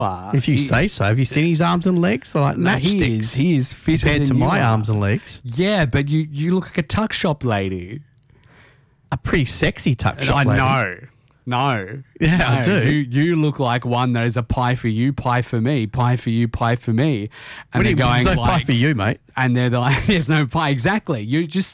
If you say so. Have you seen his arms and legs? They're like matchsticks. He is fitter compared to than my you are. arms and legs. Yeah, but you look like a tuck shop lady. A pretty sexy tuck shop I lady. know. No. Yeah, no. I do. You look like one that is a pie for you, pie for me, pie for you, pie for me. And they're going there's no like, pie for you, mate. and they're like, there's no pie. Exactly. You just,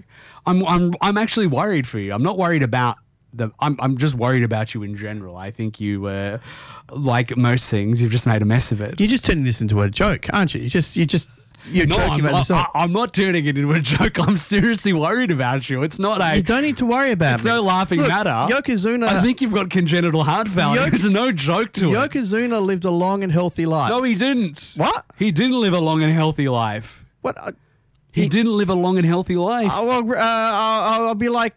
I'm actually worried for you. I'm not worried about I'm just worried about you in general. I think you, like most things, you've just made a mess of it. You're just turning this into a joke, aren't you? You're joking about yourself. I'm not turning it into a joke. I'm seriously worried about you. It's not a. You don't need to worry about It's me. no laughing Look, matter. Yokozuna. I think you've got congenital heart failure. It's no joke to it. Yokozuna lived a long and healthy life. No, he didn't. What? He didn't live a long and healthy life. What? He didn't live a long and healthy life. I'll be like,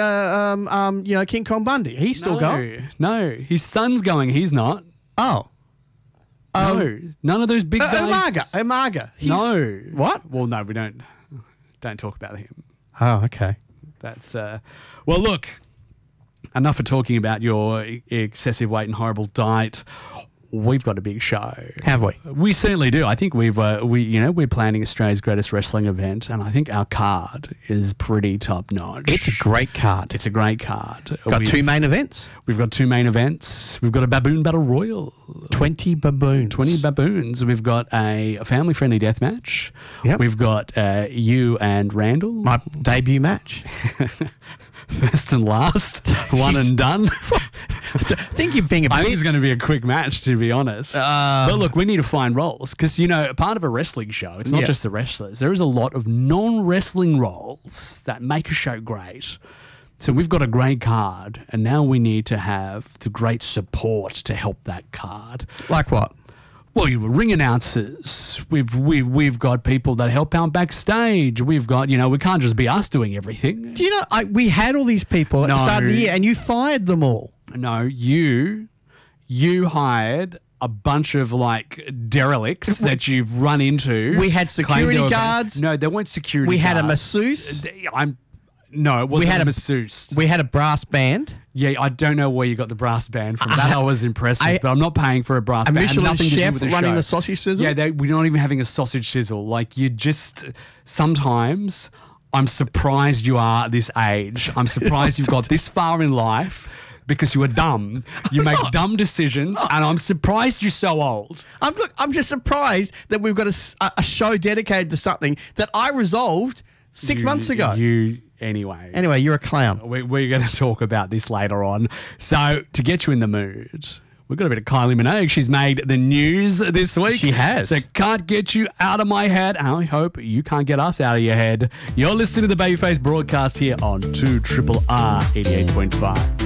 King Kong Bundy. He's still going. No, his son's going. He's not. Oh. No, none of those big guys. Umaga. No. What? Well, no, we don't talk about him. Oh, okay. That's well, look. Enough of talking about your excessive weight and horrible diet. We've got a big show. Have we? We certainly do. I think we're planning Australia's greatest wrestling event, and I think our card is pretty top notch. It's a great card. It's a great card. Got two main events. We've got two main events. We've got a baboon battle royal. 20 baboons. 20 baboons. We've got a family-friendly death match. Yep. We've got you and Randall. My debut match. First and last. One and done. I think you're being a I think bit... it's going to be a quick match, to be honest. But look, we need to find roles because, part of a wrestling show, it's not just the wrestlers. There is a lot of non-wrestling roles that make a show great. So we've got a great card, and now we need to have the great support to help that card. Like what? Well, you ring announcers. We've got people that help out backstage. We've got, we can't just be us doing everything. Do you know, we had all these people at the start of the year, and you fired them all. No, you hired a bunch of derelicts that you've run into. We had security guards. No, there weren't security We guards. had a masseuse. No, it wasn't a masseuse. We had a brass band. Yeah, I don't know where you got the brass band from. That I was impressed with, but I'm not paying for a brass band. A Michelin Nothing to do chef with the running show. the sausage sizzle? Yeah, we're not even having a sausage sizzle. Sometimes I'm surprised you are at this age. I'm surprised you've got this far in life because you are dumb. You make dumb decisions, and I'm surprised you're so old. I'm just surprised that we've got a show dedicated to something that I resolved 6 months ago. Anyway, you're a clown. We're going to talk about this later on. So to get you in the mood, we've got a bit of Kylie Minogue. She's made the news this week. She has. So can't get you out of my head. I hope you can't get us out of your head. You're listening to the Babyface broadcast here on 2RRR 88.5.